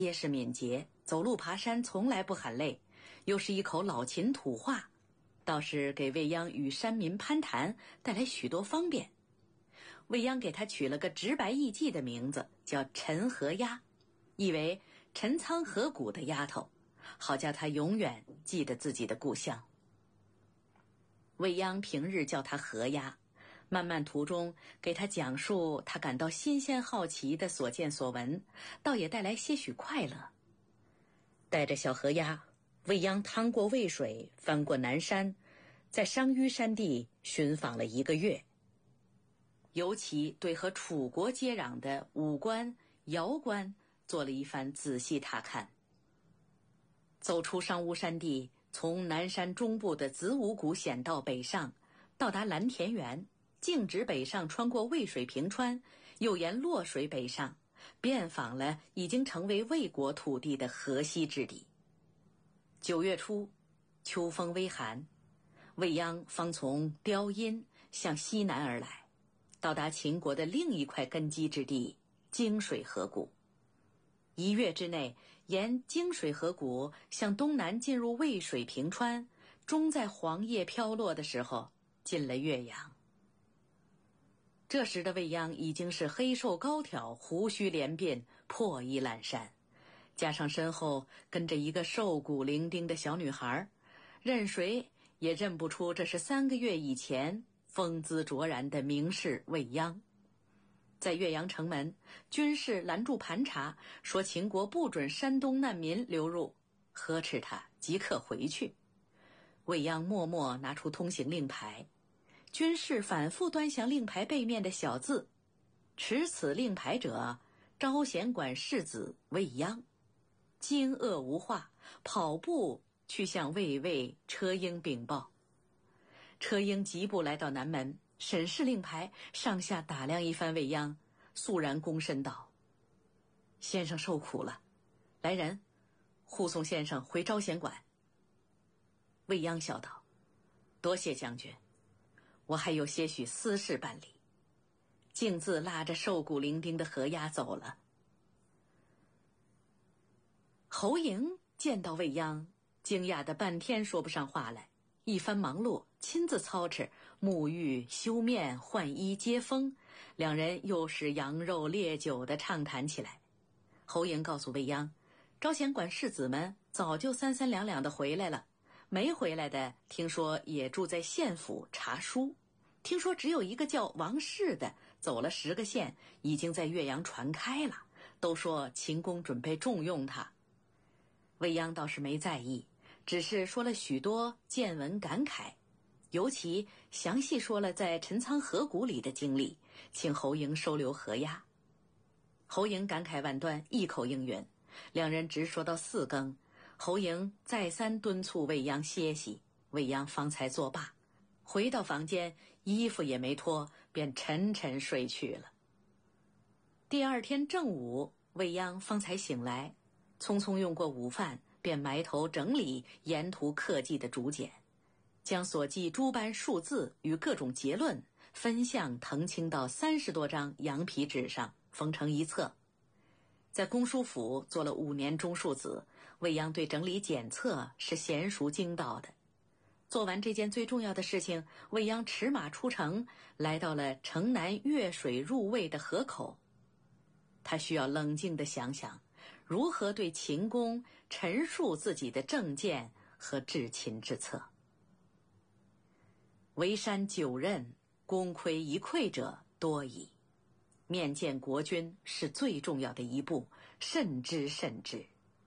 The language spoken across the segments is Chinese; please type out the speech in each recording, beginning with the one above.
结实敏捷，走路爬山从来不喊累，又是一口老秦土话，倒是给未央与山民攀谈带来许多方便。未央给他取了个直白易记的名字，叫陈和丫，意为陈仓河谷的丫头，好叫他永远记得自己的故乡。未央平日叫他和丫，漫漫途中给他讲述他感到新鲜好奇的所见所闻，倒也带来些许快乐。带着小和丫，未央趟过渭水，翻过南山，在商於山地寻访了1个月，尤其对和楚国接壤的武关、瑶关做了一番仔细踏看。走出商於山地，从南山中部的子午谷险道北上，到达蓝田园，径直北上，穿过渭水平川，又沿洛水北上，遍访了已经成为魏国土地的河西之地。9月初，秋风微寒，未央方从雕阴向西南而来，到达秦国的另一块根基之地泾水河谷。1月之内，沿泾水河谷向东南进入渭水平川，终在黄叶飘落的时候进了岳阳。这时的未央已经是黑瘦高挑，胡须连鬓，破衣烂衫，加上身后跟着一个瘦骨伶仃的小女孩，任谁也认不出这是3个月以前风姿卓然的名士未央。在岳阳城门，军士拦住盘查，说秦国不准山东难民流入，呵斥他即刻回去。未央默默拿出通行令牌，军士反复端详令牌背面的小字，持此令牌者，招贤馆世子未央。惊愕无话，跑步去向魏车英禀报。车英急步来到南门，审视令牌，上下打量一番未央，肃然躬身道：先生受苦了，来人，护送先生回招贤馆。未央笑道：多谢将军，我还有些许私事办理。径自拉着瘦骨伶仃的和丫走了。侯嬴见到未央，惊讶的半天说不上话来，一番忙碌，亲自操持沐浴、修面、换衣、接风，两人又是羊肉烈酒的畅谈起来。侯嬴告诉未央，招贤馆士子们早就3、3两两的回来了，没回来的听说也住在县府查书，听说只有一个叫王氏的走了10个县，已经在岳阳传开了，都说秦公准备重用他。未央倒是没在意，只是说了许多见闻感慨，尤其详细说了在陈仓河谷里的经历，请侯嬴收留和丫。侯嬴感慨万端，一口应允，两人直说到4更，侯嬴再三敦促未央歇息，未央方才作罢，回到房间，衣服也没脱，便沉沉睡去了。第2天正午，未央方才醒来，匆匆用过午饭，便埋头整理沿途刻记的竹简，将所记诸般数字与各种结论分项誊清到30多张羊皮纸上，缝成一册。在公书府做了5年中庶子，未央对整理检测是娴熟精到的。做完这件最重要的事情，未央驰马出城，来到了城南越水入渭的河口。他需要冷静地想想如何对秦公陈述自己的政见和治秦之策。围山9仞，功亏一篑者多矣。面见国君是最重要的一步，慎之慎之。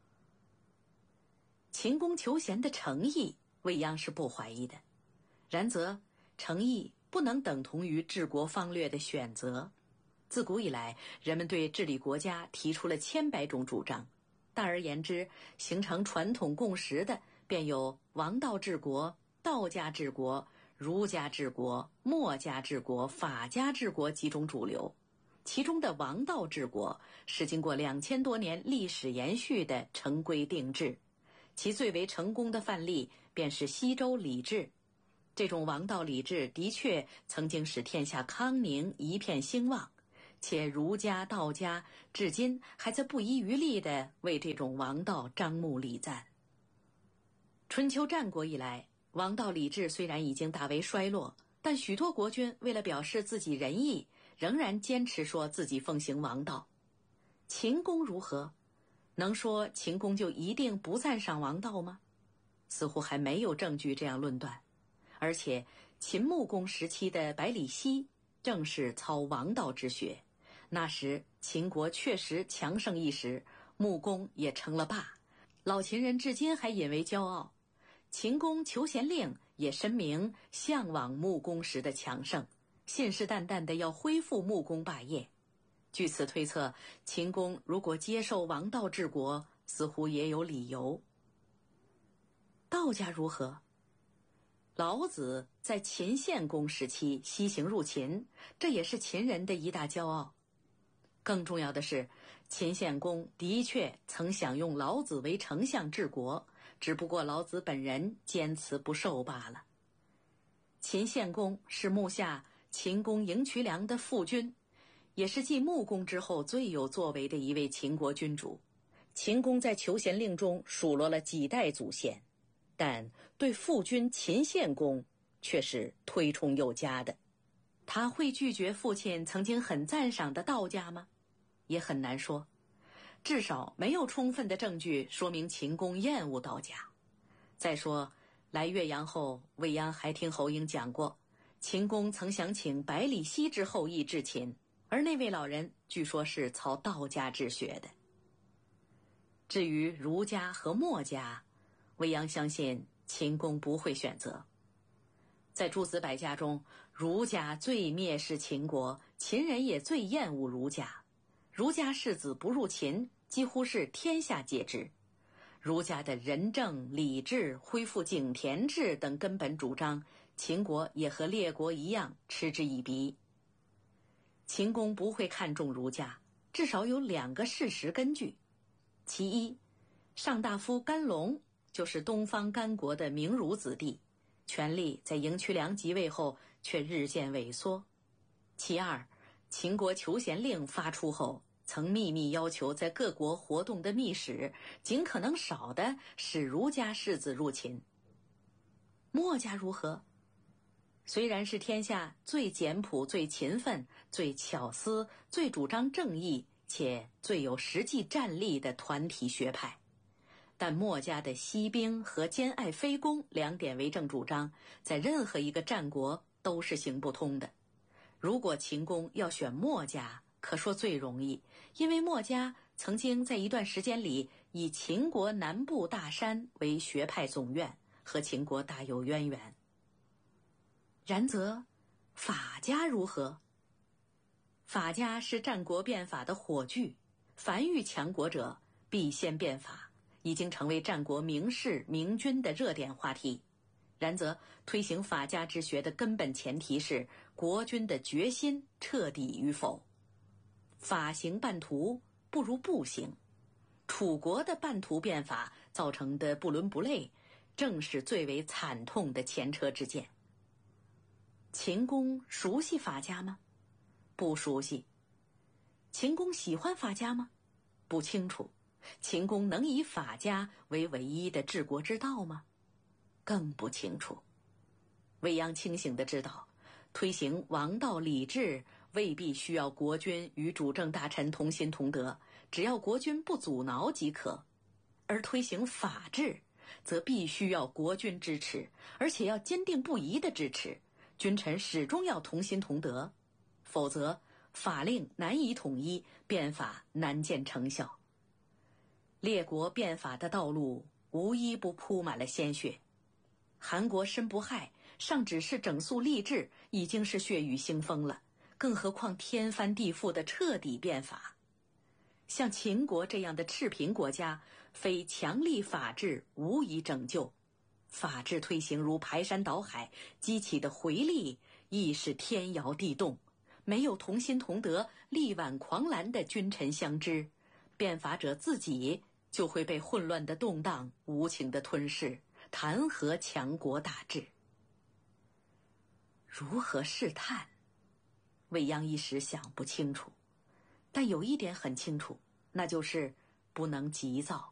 秦公求贤的诚意，未央是不怀疑的，然则诚意不能等同于治国方略的选择。自古以来，人们对治理国家提出了千百种主张，大而言之，形成传统共识的便有王道治国、道家治国、儒家治国、墨家治国、法家治国几种主流。其中的王道治国是经过2000多年历史延续的成规定制，其最为成功的范例便是西周礼制。这种王道礼制的确曾经使天下康宁，一片兴旺， 且儒家、道家至今还在不遗余力地为这种王道张目李赞。春秋战国以来，王道礼制虽然已经大为衰落，但许多国君为了表示自己仁义，仍然坚持说自己奉行王道。秦公如何？能说秦公就一定不赞赏王道吗？似乎还没有证据这样论断。而且秦穆公时期的百里奚正是操王道之学，那时秦国确实强盛一时，穆公也成了霸，老秦人至今还引为骄傲。秦公求贤令也申明向往穆公时的强盛，信誓旦旦地要恢复穆公霸业。据此推测，秦公如果接受王道治国，似乎也有理由。道家如何？老子在秦献公时期西行入秦，这也是秦人的一大骄傲。更重要的是，秦献公的确曾想用老子为丞相治国，只不过老子本人坚持不受罢了。秦献公是目下秦公赢渠梁的父君，也是继穆公之后最有作为的一位秦国君主。秦公在求贤令中数落了几代祖先，但对父君秦献公却是推崇有加的。他会拒绝父亲曾经很赞赏的道家吗？也很难说，至少没有充分的证据说明秦公厌恶道家。再说，来岳阳后，未央还听侯婴讲过，秦公曾想请百里奚之后裔至秦，而那位老人据说是操道家治学的。至于儒家和墨家，未央相信秦公不会选择。在诸子百家中，儒家最蔑视秦国，秦人也最厌恶儒家。儒家士子不入秦，几乎是天下皆知。儒家的仁政、礼制、恢复井田制等根本主张，秦国也和列国一样嗤之以鼻。秦公不会看重儒家，至少有2个事实根据。其一，上大夫甘龙就是东方甘国的名儒子弟，权力在赢渠梁即位后却日渐萎缩。其二，秦国求贤令发出后，曾秘密要求在各国活动的密使尽可能少地使儒家士子入秦。墨家如何？虽然是天下最简朴、最勤奋、最巧思、最主张正义且最有实际战力的团体学派，但墨家的息兵和兼爱非攻2点为政主张，在任何一个战国都是行不通的。如果秦公要选墨家，可说最容易，因为墨家曾经在一段时间里以秦国南部大山为学派总院，和秦国大有渊源。然则法家如何？法家是战国变法的火炬，凡遇强国者必先变法，已经成为战国名士明君的热点话题。然则推行法家之学的根本前提是国君的决心彻底与否。法行半途不如不行，楚国的半途变法造成的不伦不类，正是最为惨痛的前车之鉴。秦公熟悉法家吗？不熟悉。秦公喜欢法家吗？不清楚。秦公能以法家为唯一的治国之道吗？更不清楚。未央清醒地知道，推行王道礼制未必需要国君与主政大臣同心同德，只要国君不阻挠即可。而推行法治，则必须要国君支持，而且要坚定不移的支持，君臣始终要同心同德，否则法令难以统一，变法难见成效。列国变法的道路无一不铺满了鲜血。韩国申不害尚只是整肃吏治，已经是血雨腥风了，更何况天翻地覆的彻底变法。像秦国这样的赤贫国家，非强力法治无以拯救。法治推行如排山倒海，激起的回力亦是天摇地动。没有同心同德、力挽狂澜的君臣相知，变法者自己就会被混乱的动荡无情的吞噬，谈何强国大治？如何试探？未央一时想不清楚。 但有一点很清楚，那就是不能急躁。